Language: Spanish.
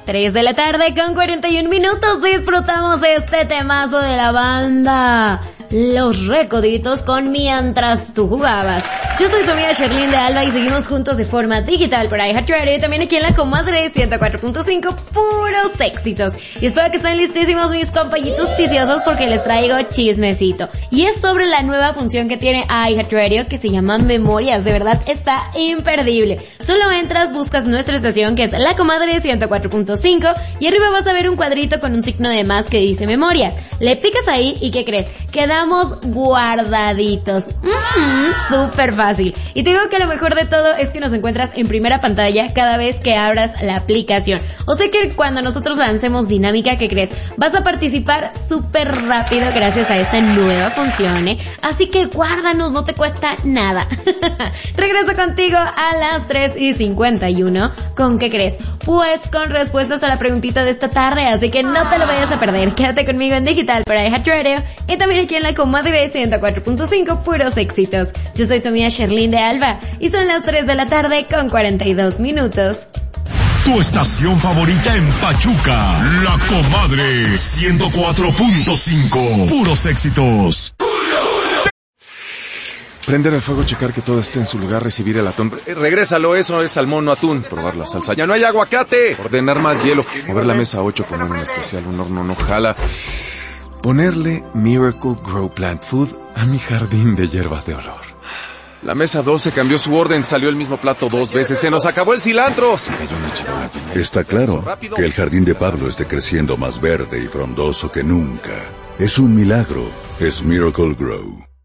3 de la tarde con 41 minutos disfrutamos de este temazo de la banda Los Recoditos con Mientras Tú Jugabas. Yo soy tu amiga Sherlyn de Alba y seguimos juntos de forma digital por iHeartRadio y también aquí en la comadre 104.5, puros éxitos. Y espero que estén listísimos mis compañitos ticiosos porque les traigo chismecito. Y es sobre la nueva función que tiene iHeartRadio que se llama Memorias. De verdad está imperdible. Solo entras, buscas nuestra estación que es la comadre 104.5 y arriba vas a ver un cuadrito con un signo de más que dice Memorias. Le picas ahí y ¿qué crees? Quedamos guardaditos. Súper fácil. Y te digo que lo mejor de todo es que nos encuentras en primera pantalla cada vez que abras la aplicación. O sea que cuando nosotros lancemos dinámica, ¿qué crees? Vas a participar súper rápido gracias a esta nueva función, ¿eh? Así que guárdanos, no te cuesta nada. Regreso contigo a las 3:51. ¿Con qué crees? Pues con respuestas a la preguntita de esta tarde, así que no te lo vayas a perder. Quédate conmigo en digital para iHeartRadio y también aquí en la comadre 104.5, puros éxitos. Yo soy tu amiga Sherlyn de Alba y son las 3 de la tarde con 42 minutos. Tu estación favorita en Pachuca, la comadre 104.5, puros éxitos. Prender el fuego, checar que todo esté en su lugar, recibir el atún. Regrésalo, eso es salmón, no atún. Probar la salsa. ¡Ya no hay aguacate! Ordenar más hielo. Mover la mesa 8, poner un especial, un horno no jala. Ponerle Miracle Grow Plant Food a mi jardín de hierbas de olor. La mesa 12 cambió su orden, salió el mismo plato 2 veces. ¡Se nos acabó el cilantro! Se cayó una charola. Está claro que el jardín de Pablo esté creciendo más verde y frondoso que nunca. Es un milagro. Es Miracle Grow.